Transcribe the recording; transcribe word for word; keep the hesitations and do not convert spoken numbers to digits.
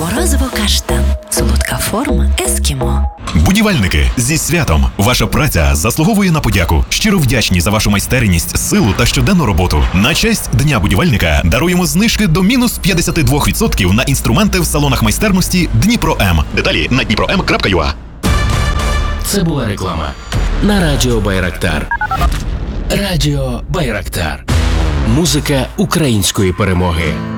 Морозиво каштан. Солодка форма ескімо. Будівельники, зі святом! Ваша праця заслуговує на подяку. Щиро вдячні за вашу майстерність, силу та щоденну роботу. На честь Дня будівельника даруємо знижки до мінус п'ятдесят два відсотки на інструменти в салонах майстерності Дніпро М. Деталі на дніпро ем крапка ю а. Це була реклама на Радіо Байрактар. Радіо Байрактар. Музика української перемоги.